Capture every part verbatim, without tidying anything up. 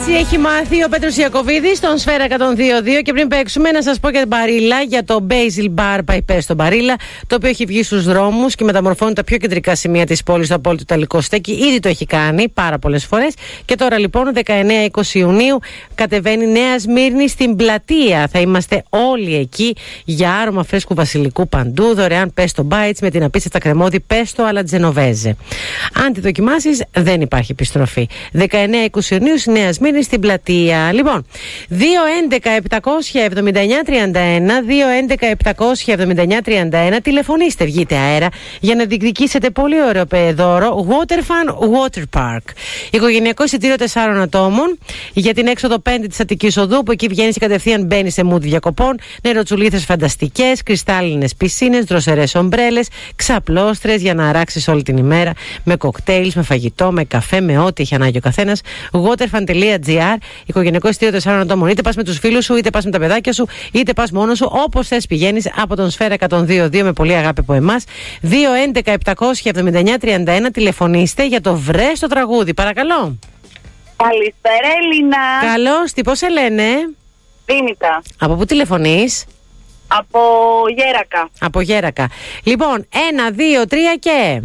Έτσι έχει μάθει ο Πέτρος Ιακωβίδης στον Σφαίρα εκατόν δύο δύο. Και πριν παίξουμε, να σας πω για την Μπαρίλα, για το Basil Bar by Pes στο Μπαρίλα, το οποίο έχει βγει στους δρόμους και μεταμορφώνει τα πιο κεντρικά σημεία της πόλης στο απόλυτο ιταλικό στέκι. Ήδη το έχει κάνει πάρα πολλές φορές. Και τώρα λοιπόν, δεκαεννέα είκοσι Ιουνίου, κατεβαίνει Νέα Σμύρνη στην πλατεία. Θα είμαστε όλοι εκεί για άρωμα φρέσκου βασιλικού παντού, δωρεάν Pesto Bites με την απίστευτα κρεμώδη Pesto alla Genovese. Αν τη δοκιμάσεις, δεν υπάρχει επιστροφή. δεκαεννέα είκοσι Ιουνίου στη Νέα Σμύρνη στην πλατεία. Λοιπόν, δύο έντεκα επτακόσια εβδομήντα εννέα τριάντα ένα, δύο έντεκα επτακόσια εβδομήντα εννέα τριάντα ένα. Τηλεφωνήστε, βγείτε αέρα για να διεκδικήσετε πολύ ωραίο δώρο. Waterfun Water Park. Οικογενειακό εισιτήριο τεσσάρων ατόμων για την έξοδο πέντε της Αττικής Οδού, που εκεί βγαίνεις και κατευθείαν μπαίνεις σε mood διακοπών. Νεροτσουλήθες φανταστικές, κρυστάλλινες πισίνες, δροσερές ομπρέλες, ξαπλώστρες για να αράξεις όλη την ημέρα με κοκτέιλς, με φαγητό, με καφέ, με ό,τι έχει ανάγκη ο καθένας. waterfun τελεία gr. Οικογενειακό εισιτήριο τεσσάρων ατόμων. Είτε πας με τους φίλους σου, είτε πας με τα παιδάκια σου, είτε πας μόνος σου. Όπως θες πηγαίνεις από τον Σφαίρα εκατόν δύο δύο με πολύ αγάπη από εμάς. δύο έντεκα επτακόσια εβδομήντα εννέα τριάντα ένα. Τηλεφωνήστε για το βρες το τραγούδι. Παρακαλώ. Καλησπέρα, Ελίνα. Καλώς, τι πώς σε λένε? Δήμητρα. Από πού τηλεφωνείς? Από Γέρακα. Από Γέρακα. Λοιπόν, ένα, δύο, τρία και...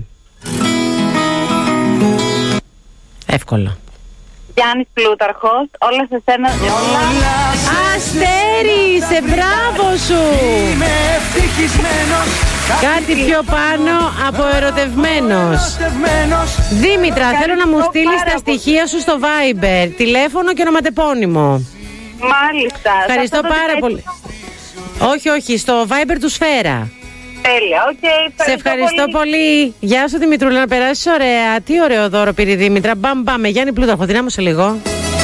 Εύκολο. Γιάννης Πλούταρχος, όλα σε σένα. Όλα. Αστέρι, σε μπράβο σου. Είμαι ευτυχισμένος. Κάτι πιο πάνω από ερωτευμένος. Δήμητρα, θέλω να μου στείλεις τα στοιχεία σου στο Viber. Τηλέφωνο και ονοματεπώνυμο. Μάλιστα. Ευχαριστώ πάρα πολύ. Όχι, όχι, στο Viber του Σφαίρα. Τέλεια, οκ. Okay, σε ευχαριστώ πολύ. πολύ. Γεια σου Δημητρούλα, να περάσεις ωραία. Τι ωραίο δώρο πήρε η Δήμητρα. Μπαμ, μπαμ, με Γιάννη Πλούταρχο. Δυνάμωσε λίγο.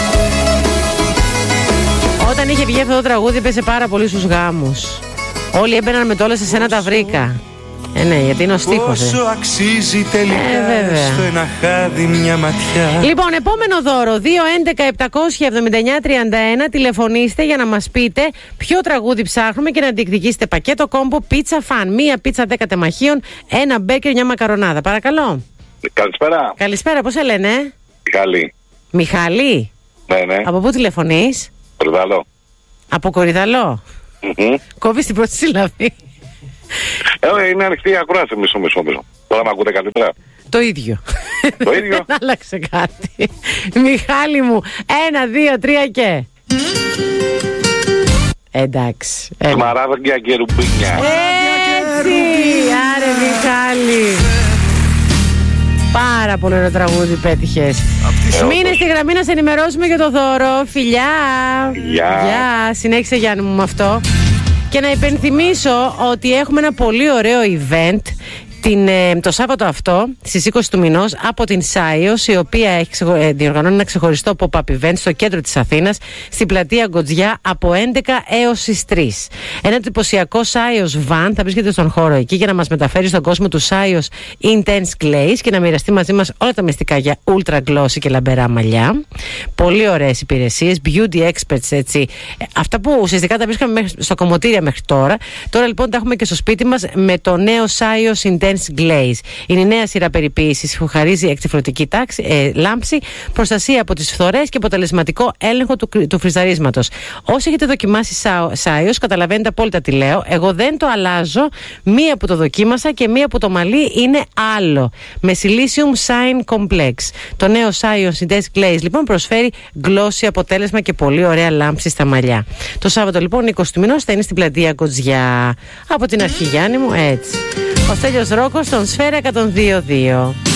Όταν είχε βγει αυτό το τραγούδι, πέσε πάρα πολύ στους γάμους. Όλοι έμπαιναν με το όλα σε σένα τα βρήκα. Ε, ναι, γιατί είναι ο στίχος. Πόσο ε. αξίζει τελικά ε, στο ένα χάδι μια ματιά. Λοιπόν, επόμενο δώρο, δύο έντεκα επτακόσια εβδομήντα εννέα τριάντα ένα. Τηλεφωνήστε για να μας πείτε ποιο τραγούδι ψάχνουμε και να διεκδικήσετε πακέτο κόμπο πίτσα φαν. Μία πίτσα δέκα τεμαχίων, ένα μπέρκερ, μια μακαρονάδα. Παρακαλώ. Καλησπέρα. Καλησπέρα, πώς σε λένε? Μιχάλη. Μιχάλη. Ναι, ναι. Από πού τηλεφωνείς? Κορυδαλό. Από Κορυδαλό. Mm-hmm. Κόβεις την πρώτη συλλαβή. Ε, είναι ανοιχτή η ακρόαση, μισό μισό μισό. Τώρα με ακούτε καλύτερα? Το ίδιο. Το ίδιο. Δεν άλλαξε κάτι. Μιχάλη μου, ένα, δύο, τρία και... Εντάξει. Σμαράγδια και ρουμπίνια. Έτσι, άρε Μιχάλη. Πάρα πολύ ωραίο τραγούδι πέτυχες. Ε, Μείνε στη γραμμή να σε ενημερώσουμε για το δώρο. Φιλιά. Γεια. Γεια. Συνέχισε Γιάννη μου με αυτό. Και να υπενθυμίσω ότι έχουμε ένα πολύ ωραίο event την, το Σάββατο αυτό, στις είκοσι του μηνός, από την Σάιος, η οποία έχει ξεχω... διοργανώνει ένα ξεχωριστό pop-up event στο κέντρο της Αθήνας, στην πλατεία Γκοτζιά, από έντεκα έως τις τρεις. Ένα εντυπωσιακό Σάιος van θα βρίσκεται στον χώρο εκεί για να μας μεταφέρει στον κόσμο του Σάιος Intense Glaze και να μοιραστεί μαζί μας όλα τα μυστικά για ultra glossy και λαμπερά μαλλιά. Πολύ ωραίες υπηρεσίες, beauty experts, έτσι. Αυτά που ουσιαστικά τα βρίσκαμε μέχρι, στο κομμωτήρια μέχρι τώρα. Τώρα λοιπόν τα έχουμε και στο σπίτι μας με το νέο Σάιος Intense Glaze. Είναι η νέα σειρά περιποίησης που χαρίζει εξυφρωτική τάξη, ε, λάμψη, προστασία από τις φθορές και αποτελεσματικό έλεγχο του, του φριζαρίσματος. Όσοι έχετε δοκιμάσει Σάιος, καταλαβαίνετε απόλυτα τι λέω. Εγώ δεν το αλλάζω. Μία που το δοκίμασα και μία που το μαλλί είναι άλλο. Με Silicium Shine Complex. Το νέο Science Intense Glaze λοιπόν προσφέρει glossy αποτέλεσμα και πολύ ωραία λάμψη στα μαλλιά. Το Σάββατο λοιπόν είκοσι του μηνός θα είναι στην πλατεία Γκοτζιά. Από την αρχή Γιάννη μου, έτσι. Ο Στέλιος Ρόκος στον Σφαίρα εκατόν δύο δύο.